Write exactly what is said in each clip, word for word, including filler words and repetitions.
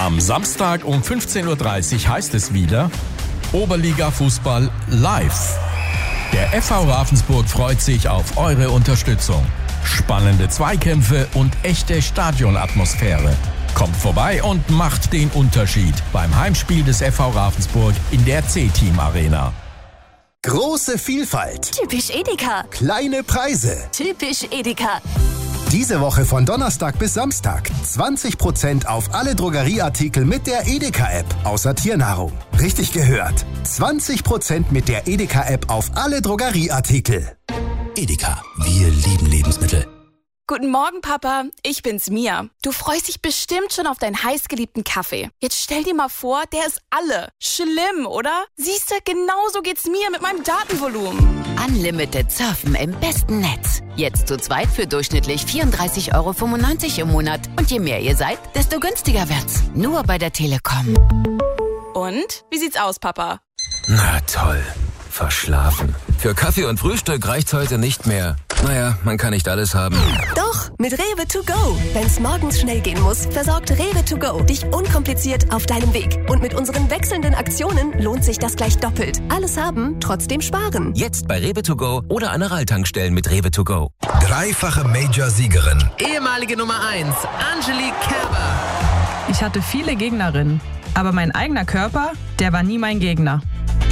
Am Samstag um fünfzehn Uhr dreißig heißt es wieder Oberliga-Fußball live. Der F V Ravensburg freut sich auf eure Unterstützung. Spannende Zweikämpfe und echte Stadionatmosphäre. Kommt vorbei und macht den Unterschied beim Heimspiel des F V Ravensburg in der C-Team Arena. Große Vielfalt. Typisch Edeka. Kleine Preise. Typisch Edeka. Diese Woche von Donnerstag bis Samstag zwanzig Prozent auf alle Drogerieartikel mit der Edeka-App, außer Tiernahrung. Richtig gehört. zwanzig Prozent mit der Edeka-App auf alle Drogerieartikel. Edeka, wir lieben Lebensmittel. Guten Morgen, Papa. Ich bin's, Mia. Du freust dich bestimmt schon auf deinen heißgeliebten Kaffee. Jetzt stell dir mal vor, der ist alle. Schlimm, oder? Siehste, genauso geht's mir mit meinem Datenvolumen. Unlimited Surfen im besten Netz. Jetzt zu zweit für durchschnittlich vierunddreißig Euro fünfundneunzig im Monat. Und je mehr ihr seid, desto günstiger wird's. Nur bei der Telekom. Und? Wie sieht's aus, Papa? Na toll. Verschlafen. Für Kaffee und Frühstück reicht's heute nicht mehr. Naja, man kann nicht alles haben. Doch, mit Rewe to go. Wenn's morgens schnell gehen muss, versorgt Rewe to go dich unkompliziert auf deinem Weg. Und mit unseren wechselnden Aktionen lohnt sich das gleich doppelt. Alles haben, trotzdem sparen. Jetzt bei Rewe to go oder an Aral-Tankstellen mit Rewe to go. Dreifache Major-Siegerin. Ehemalige Nummer eins, Angelique Kerber. Ich hatte viele Gegnerinnen, aber mein eigener Körper, der war nie mein Gegner.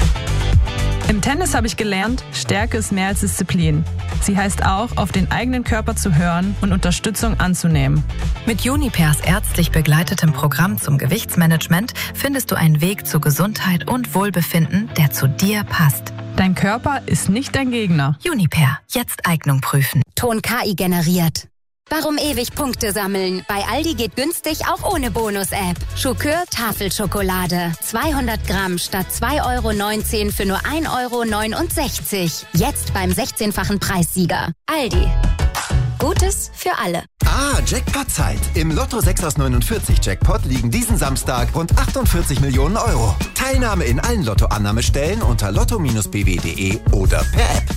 Im Tennis habe ich gelernt, Stärke ist mehr als Disziplin. Sie heißt auch, auf den eigenen Körper zu hören und Unterstützung anzunehmen. Mit Junipers ärztlich begleitetem Programm zum Gewichtsmanagement findest du einen Weg zu Gesundheit und Wohlbefinden, der zu dir passt. Dein Körper ist nicht dein Gegner. Juniper, jetzt Eignung prüfen. Ton K I generiert. Warum ewig Punkte sammeln? Bei Aldi geht günstig auch ohne Bonus-App. Schokör Tafelschokolade. zweihundert Gramm statt zwei Euro neunzehn für nur ein Euro neunundsechzig. Jetzt beim sechzehnfachen Preissieger. Aldi. Gutes für alle. Ah, Jackpot-Zeit. Im Lotto sechs aus neunundvierzig Jackpot liegen diesen Samstag rund achtundvierzig Millionen Euro. Teilnahme in allen Lottoannahmestellen unter lotto Bindestrich b w punkt d e oder per App.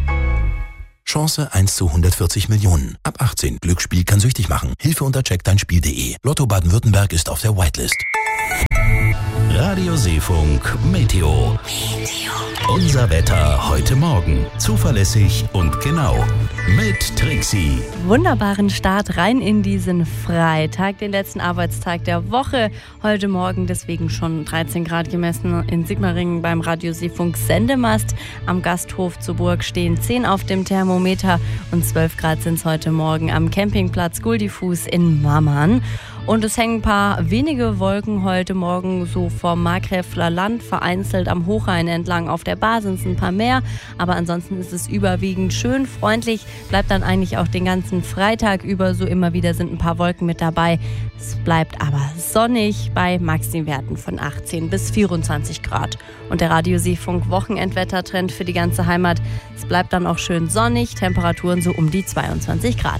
Chance eins zu hundertvierzig Millionen. Ab achtzehn. Glücksspiel kann süchtig machen. Hilfe unter check dein Spiel punkt de. Lotto Baden-Württemberg ist auf der Whitelist. Radio Seefunk Meteo. Meteo. Unser Wetter heute Morgen. Zuverlässig und genau. Mit Trixie. Wunderbaren Start rein in diesen Freitag, den letzten Arbeitstag der Woche. Heute Morgen deswegen schon dreizehn Grad gemessen in Sigmaringen beim Radio Seefunk Sendemast. Am Gasthof zur Burg stehen zehn auf dem Thermometer und zwölf Grad sind es heute Morgen am Campingplatz Guldifuß in Mammern. Und es hängen ein paar wenige Wolken heute Morgen so vom Markgräfler Land, vereinzelt am Hochrhein entlang. Auf der Bar sind es ein paar mehr, aber ansonsten ist es überwiegend schön freundlich. Bleibt dann eigentlich auch den ganzen Freitag über so, immer wieder sind ein paar Wolken mit dabei. Es bleibt aber sonnig bei Maximwerten von achtzehn bis vierundzwanzig Grad. Und der Radio Seefunk Wochenendwettertrend für die ganze Heimat. Es bleibt dann auch schön sonnig, Temperaturen so um die zweiundzwanzig Grad.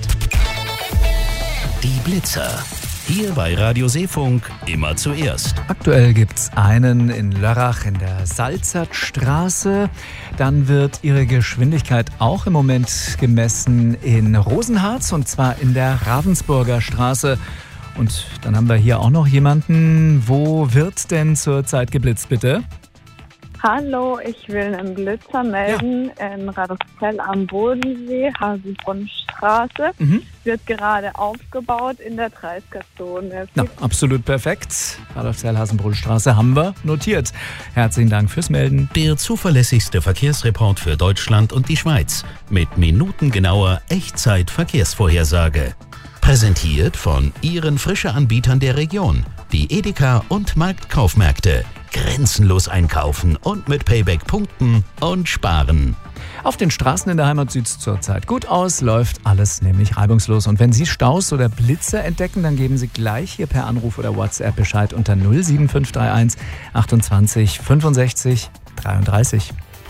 Die Blitzer. Hier bei Radio Seefunk immer zuerst. Aktuell gibt's einen in Lörrach in der Salzertstraße. Dann wird ihre Geschwindigkeit auch im Moment gemessen in Rosenharz und zwar in der Ravensburger Straße. Und dann haben wir hier auch noch jemanden. Wo wird denn zurzeit geblitzt, bitte? Hallo, ich will einen Blitzer melden ja. in Radolfzell am Bodensee, Haselbrunnstraße. Mhm. Wird gerade aufgebaut in der dreißiger-Zone. Na, absolut perfekt. Radolfzell, Haselbrunnstraße haben wir notiert. Herzlichen Dank fürs Melden. Der zuverlässigste Verkehrsreport für Deutschland und die Schweiz mit minutengenauer Echtzeit-Verkehrsvorhersage. Präsentiert von Ihren Frische-Anbietern der Region, die Edeka und Marktkaufmärkte. Grenzenlos einkaufen und mit Payback punkten und sparen. Auf den Straßen in der Heimat sieht es zurzeit gut aus, läuft alles nämlich reibungslos. Und wenn Sie Staus oder Blitze entdecken, dann geben Sie gleich hier per Anruf oder WhatsApp Bescheid unter null sieben fünf drei eins achtundzwanzig fünfundsechzig dreiunddreißig.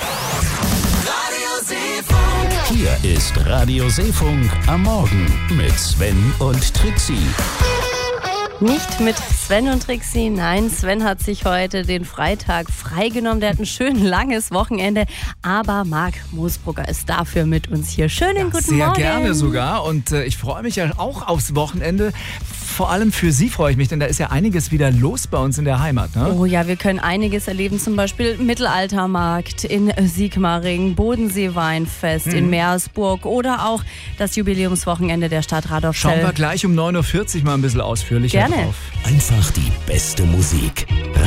Hier ist Radio Seefunk am Morgen mit Sven und Trixie. Nicht mit Sven und Trixie, nein, Sven hat sich heute den Freitag freigenommen. Der hat ein schön langes Wochenende, aber Marc Moosbrugger ist dafür mit uns hier. Schönen ja, guten sehr Morgen. Sehr gerne sogar und äh, ich freue mich ja auch aufs Wochenende. vor allem für Sie freue ich mich, denn da ist ja einiges wieder los bei uns in der Heimat. Ne? Oh ja, wir können einiges erleben, zum Beispiel Mittelaltermarkt in Sigmaringen, Bodensee-Weinfest hm. in Meersburg oder auch das Jubiläumswochenende der Stadt Radolfzell. Schauen wir gleich um neun Uhr vierzig mal ein bisschen ausführlicher Gerne. drauf. Einfach die beste Musik.